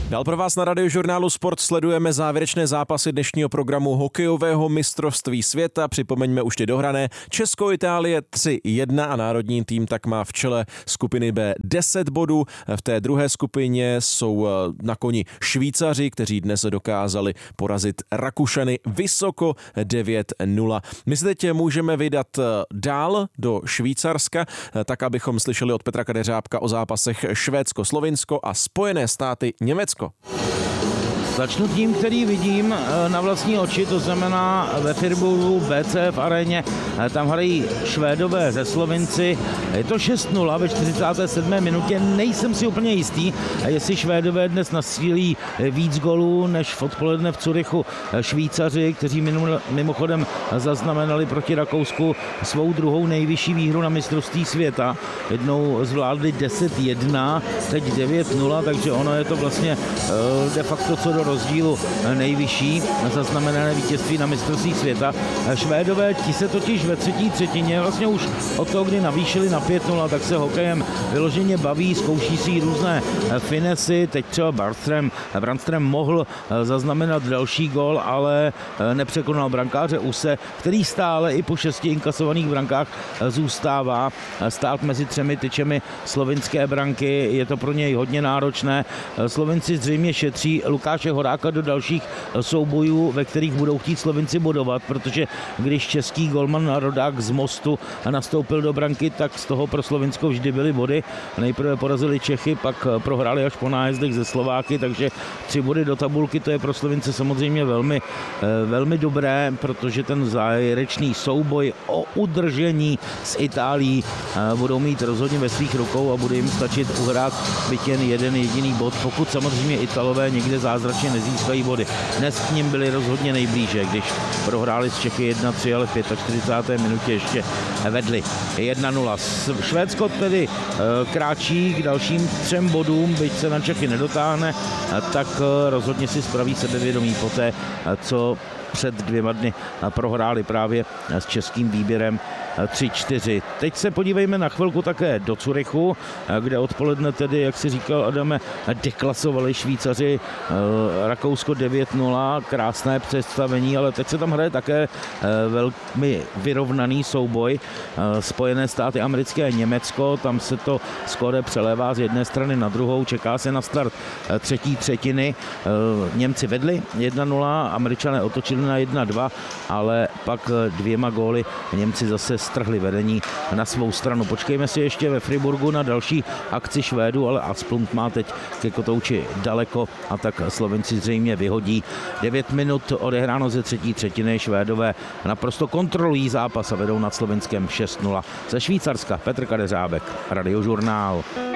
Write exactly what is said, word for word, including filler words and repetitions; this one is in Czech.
Dál pro vás na Radiožurnálu Sport sledujeme závěrečné zápasy dnešního programu hokejového mistrovství světa. Připomeňme už ty dohrané. Česko-Itálie tři jedna a národní tým tak má v čele skupiny B deset bodů. V té druhé skupině jsou na koni Švýcaři, kteří dnes dokázali porazit Rakušany vysoko devět nula. My se teď můžeme vydat dál do Švýcarska, tak abychom slyšeli od Petra Kadeřábka o zápasech Švédsko-Slovinsko a Spojené státy Německo. Začnu tím, který vidím na vlastní oči, to znamená ve Friburgu, B C F aréně, tam hrají Švédové ze Slovinci, je to šest nula ve čtyřicáté sedmé minutě, nejsem si úplně jistý, jestli Švédové dnes nastřílí víc golů než v odpoledne v Curychu Švýcaři, kteří mimochodem zaznamenali proti Rakousku svou druhou nejvyšší výhru na mistrovství světa, jednou zvládli deset jedna, teď devět nula, takže ono je to vlastně de facto co do rozdílu nejvyšší zaznamenané vítězství na mistrovství světa. Švédové, ti se totiž ve třetí třetině, vlastně už od toho, kdy navýšili na pět nula, tak se hokejem vyloženě baví, zkouší si různé finesy. Teď třeba Brandström, Brandström mohl zaznamenat další gól, ale nepřekonal brankáře Use, který stále i po šesti inkasovaných brankách zůstává stát mezi třemi tyčemi slovinské branky. Je to pro něj hodně náročné. Slovinci zřejmě šetří Lukáše Horáka do dalších soubojů, ve kterých budou chtít Slovinci bodovat, protože když český golman Rodák z Mostu nastoupil do branky, tak z toho pro Slovinsko vždy byly body. Nejprve porazili Čechy, pak prohráli až po nájezdech ze Slováky, takže tři body do tabulky, to je pro Slovince samozřejmě velmi, velmi dobré, protože ten závěrečný souboj o udržení s Itálií budou mít rozhodně ve svých rukou a bude jim stačit uhrát byť jen jeden jediný bod, pokud samozřejmě Italové někde zázračně nezískají body. Dnes k nim byli rozhodně nejblíže, když prohráli z Čechy jedna tři, ale v čtyřicáté páté minutě ještě vedli jedna nula. Švédsko tedy kráčí k dalším třem bodům, byť se na Čechy nedotáhne, tak rozhodně si spraví sebevědomí poté, co před dvěma dny prohráli právě s českým výběrem tři čtyři. Teď se podívejme na chvilku také do Curychu, kde odpoledne tedy, jak si říkal Adame, deklasovali Švýcaři Rakousko devět nula, krásné představení, ale teď se tam hraje také velmi vyrovnaný souboj. Spojené státy americké a Německo, tam se to skóre přelévá z jedné strany na druhou, čeká se na start třetí třetiny. Němci vedli jedna nula, Američané otočili na jedna dva, ale pak dvěma góly Němci zase strhli vedení na svou stranu. Počkejme si ještě ve Friburgu na další akci Švédů, ale Asplund má teď ke kotouči daleko a tak Slovenci zřejmě vyhodí. devět minut odehráno ze třetí třetiny, Švédové naprosto kontrolují zápas a vedou nad Slovinskem šest nula. Ze Švýcarska Petr Kadeřábek, Radiožurnál.